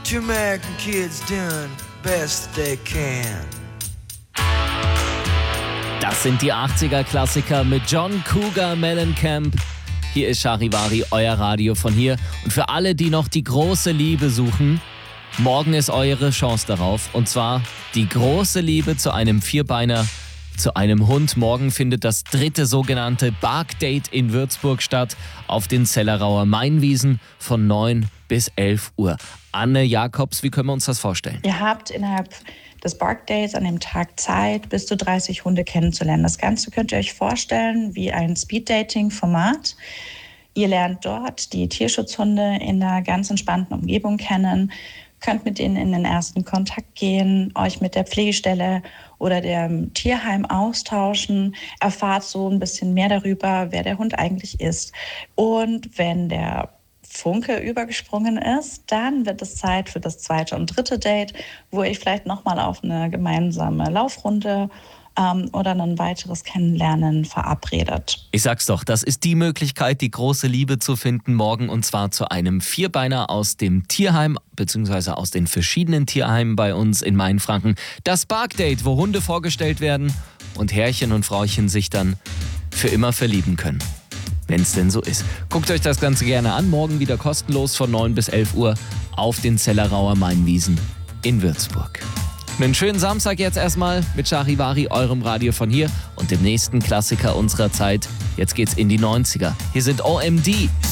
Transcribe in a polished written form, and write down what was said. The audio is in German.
Jamaican kids doing best they can. Das sind die 80er-Klassiker mit John Cougar Mellencamp. Hier ist Charivari, euer Radio von hier. Und für alle, die noch die große Liebe suchen, morgen ist eure Chance darauf. Und zwar die große Liebe zu einem Vierbeiner, zu einem Hund. Morgen findet das 3. sogenannte Bark-Date in Würzburg statt, auf den Zellerauer Mainwiesen von 9 bis 11 Uhr. Anne Jakobs, wie können wir uns das vorstellen? Ihr habt innerhalb des Bark-Dates an dem Tag Zeit, bis zu 30 Hunde kennenzulernen. Das Ganze könnt ihr euch vorstellen wie ein Speed-Dating-Format. Ihr lernt dort die Tierschutzhunde in einer ganz entspannten Umgebung kennen, könnt mit ihnen in den ersten Kontakt gehen, euch mit der Pflegestelle oder dem Tierheim austauschen, erfahrt so ein bisschen mehr darüber, wer der Hund eigentlich ist. Und wenn der Funke übergesprungen ist, dann wird es Zeit für das 2. und 3. Date, wo ihr vielleicht nochmal auf eine gemeinsame Laufrunde oder ein weiteres Kennenlernen verabredet. Ich sag's doch, das ist die Möglichkeit, die große Liebe zu finden morgen, und zwar zu einem Vierbeiner aus dem Tierheim, beziehungsweise aus den verschiedenen Tierheimen bei uns in Mainfranken. Das Bark-Date, wo Hunde vorgestellt werden und Herrchen und Frauchen sich dann für immer verlieben können. Wenn es denn so ist. Guckt euch das Ganze gerne an, morgen wieder kostenlos von 9 bis 11 Uhr auf den Zellerauer Mainwiesen in Würzburg. Einen schönen Samstag jetzt erstmal mit Charivari, eurem Radio von hier und dem nächsten Klassiker unserer Zeit. Jetzt geht's in die 90er. Hier sind OMD.